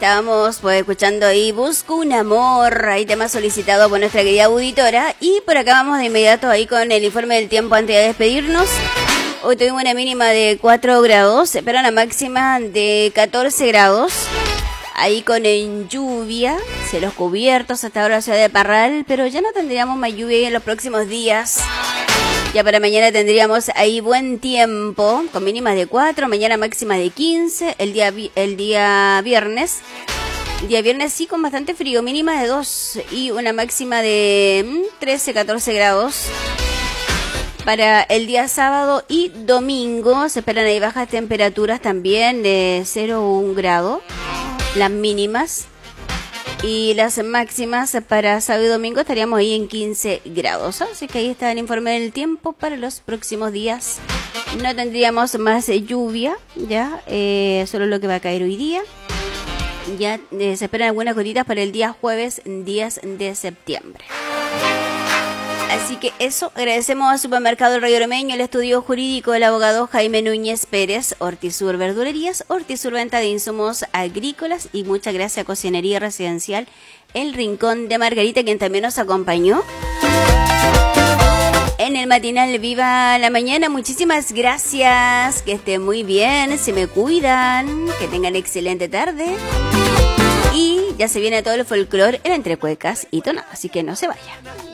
Estábamos pues escuchando ahí Busco un amor, ahí tema solicitado por nuestra querida auditora. Y por acá vamos de inmediato ahí con el informe del tiempo antes de despedirnos. Hoy tuvimos una mínima de 4 grados, se espera una máxima de 14 grados. Ahí con lluvia, cielos cubiertos hasta ahora ciudad de Parral, pero ya no tendríamos más lluvia en los próximos días. Ya para mañana tendríamos ahí buen tiempo, con mínimas de 4, mañana máxima de 15, el día viernes. El día viernes sí con bastante frío, mínima de 2 y una máxima de 13, 14 grados. Para el día sábado y domingo se esperan ahí bajas temperaturas también de 0 a 1 grado, las mínimas. Y las máximas para sábado y domingo estaríamos ahí en 15 grados. Así que ahí está el informe del tiempo para los próximos días. No tendríamos más lluvia, ya, solo lo que va a caer hoy día. Ya se esperan algunas gotitas para el día jueves 10 de septiembre. Así que eso, agradecemos a Supermercado El Rayo Ormeño, el estudio jurídico del abogado Jaime Núñez Pérez, Hortisur Verdulerías, Hortisur Venta de Insumos Agrícolas y muchas gracias a Cocinería Residencial El Rincón de Margarita, quien también nos acompañó en el matinal Viva la Mañana. Muchísimas gracias, que estén muy bien, se me cuidan, que tengan excelente tarde y ya se viene todo el folclore en Entre Cuecas y Tonadas, así que no se vayan.